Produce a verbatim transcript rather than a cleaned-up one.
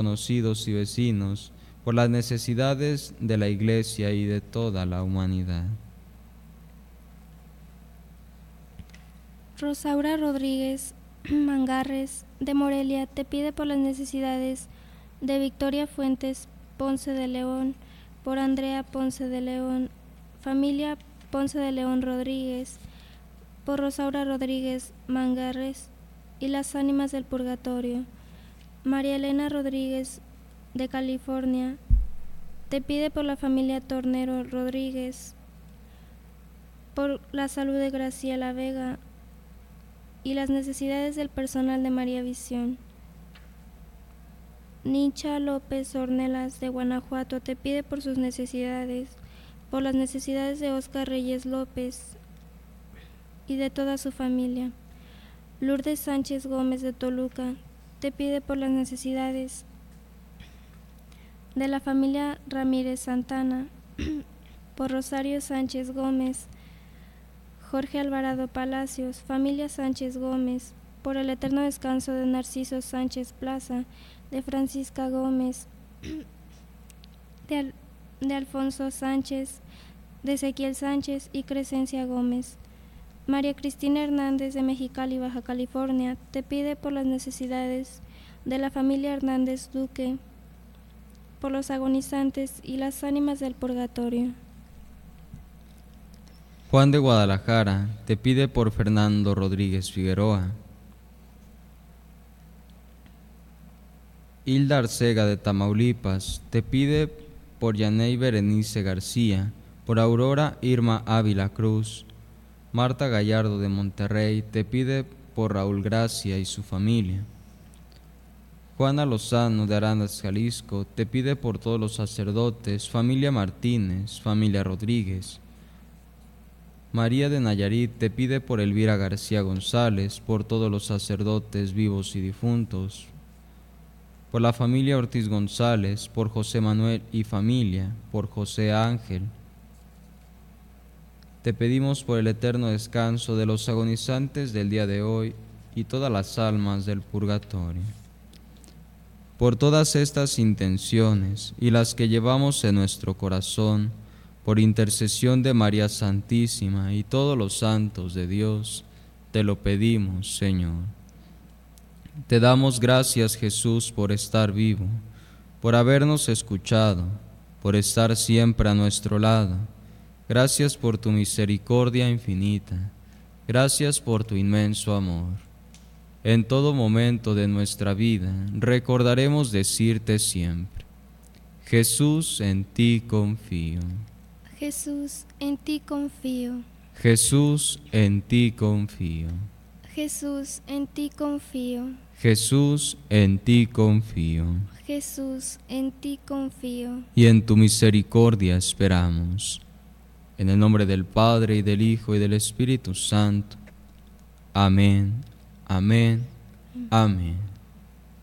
conocidos y vecinos, por las necesidades de la Iglesia y de toda la humanidad. Rosaura Rodríguez Mangarres, de Morelia, te pide por las necesidades de Victoria Fuentes Ponce de León, por Andrea Ponce de León, familia Ponce de León Rodríguez, por Rosaura Rodríguez Mangarres y las ánimas del purgatorio. María Elena Rodríguez, de California, te pide por la familia Tornero Rodríguez, por la salud de Graciela Vega y las necesidades del personal de María Visión. Nicha López Ornelas, de Guanajuato, te pide por sus necesidades, por las necesidades de Óscar Reyes López y de toda su familia. Lourdes Sánchez Gómez, de Toluca, te pide por las necesidades de la familia Ramírez Santana, por Rosario Sánchez Gómez, Jorge Alvarado Palacios, familia Sánchez Gómez, por el eterno descanso de Narciso Sánchez Plaza, de Francisca Gómez, de, Al- de Alfonso Sánchez, de Ezequiel Sánchez y Crescencia Gómez. María Cristina Hernández, de Mexicali, Baja California, te pide por las necesidades de la familia Hernández Duque, por los agonizantes y las ánimas del purgatorio. Juan de Guadalajara te pide por Fernando Rodríguez Figueroa. Hilda Arcega, de Tamaulipas, te pide por Yaney Berenice García, por Aurora Irma Ávila Cruz. Marta Gallardo, de Monterrey, te pide por Raúl Gracia y su familia. Juana Lozano, de Arandas, Jalisco, te pide por todos los sacerdotes, familia Martínez, familia Rodríguez. María de Nayarit te pide por Elvira García González, por todos los sacerdotes vivos y difuntos, por la familia Ortiz González, por José Manuel y familia, por José Ángel. Te pedimos por el eterno descanso de los agonizantes del día de hoy y todas las almas del purgatorio. Por todas estas intenciones y las que llevamos en nuestro corazón, por intercesión de María Santísima y todos los santos de Dios, te lo pedimos, Señor. Te damos gracias, Jesús, por estar vivo, por habernos escuchado, por estar siempre a nuestro lado. Gracias por tu misericordia infinita. Gracias por tu inmenso amor. En todo momento de nuestra vida recordaremos decirte siempre: Jesús, en ti confío. Jesús, en ti confío. Jesús, en ti confío. Jesús, en ti confío. Jesús, en ti confío. Jesús, en ti confío. Y en tu misericordia esperamos. En el nombre del Padre, y del Hijo, y del Espíritu Santo. Amén, amén, amén.